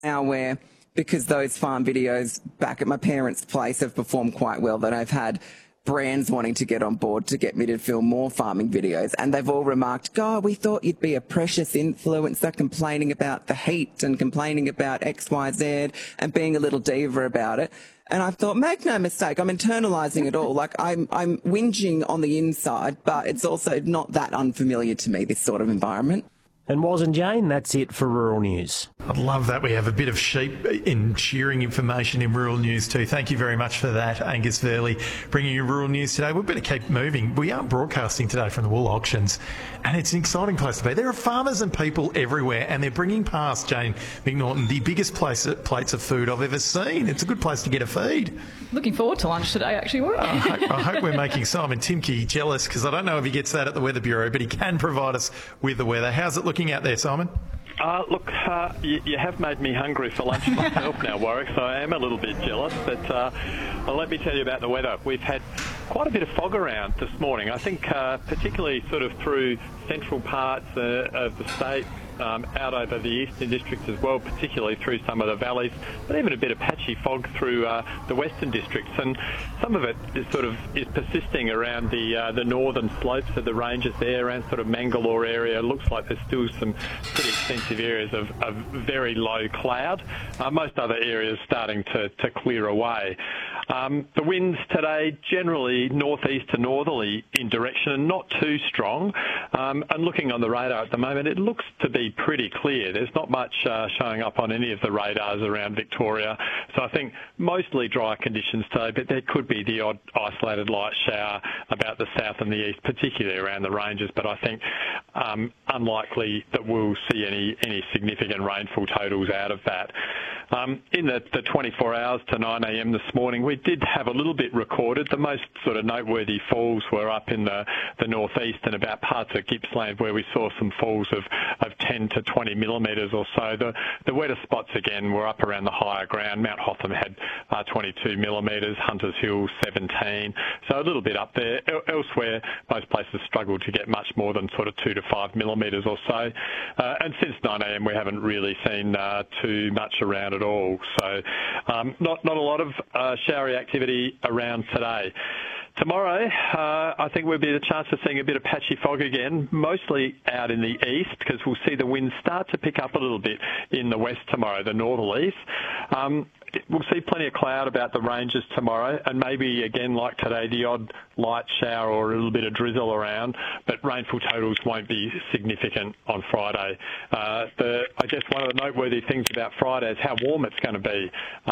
now where, because those farm videos back at my parents' place have performed quite well, that I've had brands wanting to get on board to get me to film more farming videos. And they've all remarked, God, we thought you'd be a precious influencer complaining about the heat and complaining about X, Y, Z and being a little diva about it. And I thought, make no mistake, I'm internalising it all. Like, I'm whinging on the inside, but it's also not that unfamiliar to me, this sort of environment. And Woz and Jane, that's it for Rural News. I love that we have a bit of sheep in shearing information in Rural News too. Thank you very much for that, Angus Verley, bringing you Rural News today. We better keep moving. We are broadcasting today from the wool auctions, and it's an exciting place to be. There are farmers and people everywhere, and they're bringing past, Jane McNaughton, the biggest plates of food I've ever seen. It's a good place to get a feed. Looking forward to lunch today, actually. I hope we're making Simon Timke jealous, because I don't know if he gets that at the Weather Bureau, but he can provide us with the weather. How's it looking out there, Simon? Look, you have made me hungry for lunch myself now, Warwick, so I am a little bit jealous. But let me tell you about the weather. We've had quite a bit of fog around this morning. I think particularly sort of through central parts of the state, out over the eastern districts as well, particularly through some of the valleys, but even a bit of patchy fog through the western districts. And some of it is persisting around the northern slopes of the ranges there, around sort of Mangalore area. It looks like there's still some pretty extensive areas of very low cloud. Most other areas starting to clear away. The winds today generally northeast to northerly in direction and not too strong. And looking on the radar at the moment, it looks to be pretty clear. There's not much showing up on any of the radars around Victoria. So I think mostly dry conditions today, but there could be the odd isolated light shower about the south and the east, particularly around the ranges. But I think unlikely that we'll see any significant rainfall totals out of that. In the 24 hours to 9 a.m. this morning, we did have a little bit recorded. The most sort of noteworthy falls were up in the northeast and about parts of Gippsland, where we saw some falls of 10 to 20 millimetres or so. The wetter spots again were up around the higher ground. Mount Hotham had 22 millimetres, Hunters Hill 17, so a little bit up there. Elsewhere, most places struggled to get much more than sort of 2 to 5 millimetres or so. And since 9 a.m. we haven't really seen too much around at all. So not a lot of showery activity around today. Tomorrow, I think we'll be the chance of seeing a bit of patchy fog again, mostly out in the east, because we'll see the winds start to pick up a little bit in the west tomorrow, the northerlies. We'll see plenty of cloud about the ranges tomorrow, and maybe, again, like today, the odd light shower or a little bit of drizzle around, but rainfall totals won't be significant on Friday. I guess one of the noteworthy things about Friday is how warm it's going to be.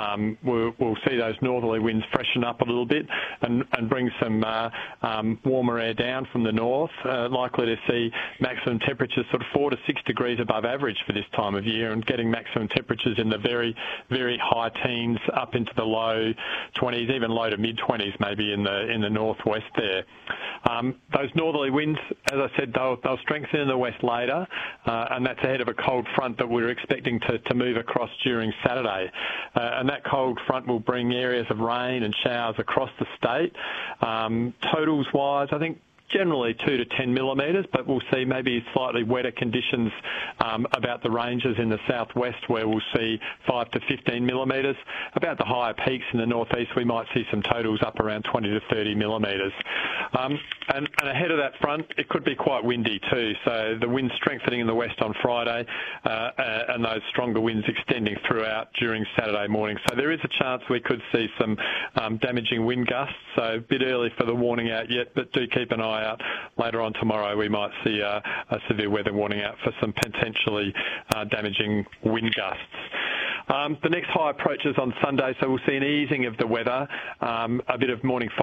We'll see those northerly winds freshen up a little bit and bring some warmer air down from the north, likely to see maximum temperatures sort of 4 to 6 degrees above average for this time of year, and getting maximum temperatures in the very, very high teens up into the low 20s, even low to mid-20s maybe in the northwest there. Those northerly winds, as I said, they'll strengthen in the west later, and that's ahead of a cold front that we're expecting to move across during Saturday. And that cold front will bring areas of rain and showers across the state. Totals-wise, I think generally 2 to 10 millimetres, but we'll see maybe slightly wetter conditions about the ranges in the southwest, where we'll see 5 to 15 millimetres. About the higher peaks in the northeast, we might see some totals up around 20 to 30 millimetres. And ahead of that front, it could be quite windy too. So the winds strengthening in the west on Friday, and those stronger winds extending throughout during Saturday morning. So there is a chance we could see some damaging wind gusts. So a bit early for the warning out yet, but do keep an eye out. Later on tomorrow, we might see a severe weather warning out for some potentially damaging wind gusts. The next high approaches on Sunday, so we'll see an easing of the weather, a bit of morning fog